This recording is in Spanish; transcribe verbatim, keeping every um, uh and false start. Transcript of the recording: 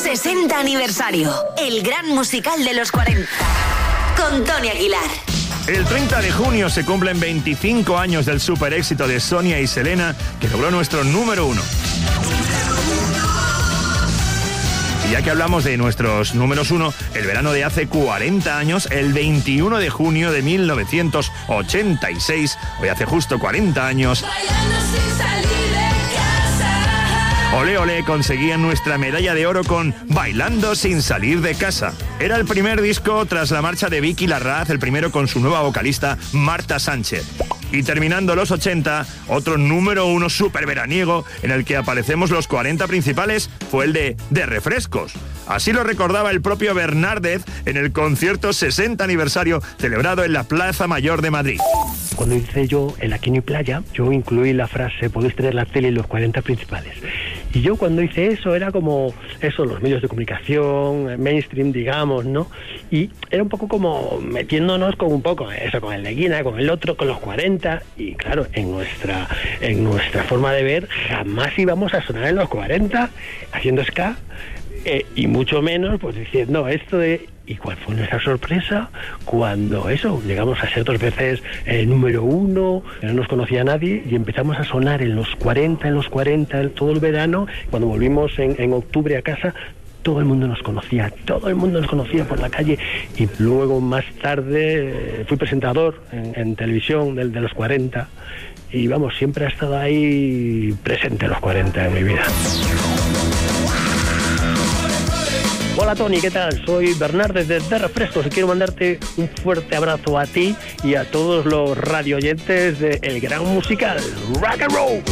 sesenta aniversario. El gran musical de los cuarenta. Con Tony Aguilar. El treinta de junio se cumplen veinticinco años del super éxito de Sonia y Selena, que logró nuestro número uno. Y ya que hablamos de nuestros números uno, el verano de hace cuarenta años, el veintiuno de junio de mil novecientos ochenta y seis, hoy hace justo cuarenta años, Olé Olé conseguían nuestra medalla de oro con Bailando sin salir de casa. Era el primer disco tras la marcha de Vicky Larraz, el primero con su nueva vocalista Marta Sánchez. Y terminando los ochenta, otro número uno súper veraniego en el que aparecemos los cuarenta principales fue el de De Refrescos. Así lo recordaba el propio Bernárdez en el concierto sesenta aniversario celebrado en la Plaza Mayor de Madrid. Cuando hice yo el Aquí no hay playa, yo incluí la frase podéis tener la tele y los cuarenta principales. Y yo cuando hice eso era como eso, los medios de comunicación, mainstream, digamos, ¿no? Y era un poco como metiéndonos con un poco eso, con el de Guina, con el otro, con los cuarenta. Y claro, en nuestra, en nuestra forma de ver, jamás íbamos a sonar en los cuarenta haciendo ska. Eh, y mucho menos pues diciendo esto de... ¿Y cuál fue nuestra sorpresa? Cuando eso, llegamos a ser dos veces el eh, número uno, no nos conocía nadie, y empezamos a sonar en los cuarenta, en los cuarenta, todo el verano. Cuando volvimos en, en octubre a casa, todo el mundo nos conocía, todo el mundo nos conocía por la calle. Y luego más tarde eh, fui presentador en, en televisión de, de los cuarenta. Y vamos, siempre ha estado ahí presente los cuarenta en mi vida. Hola Tony, ¿qué tal? Soy Bernárdez de De Refrescos y quiero mandarte un fuerte abrazo a ti y a todos los radio oyentes de El Gran Musical. ¡Rock and Roll!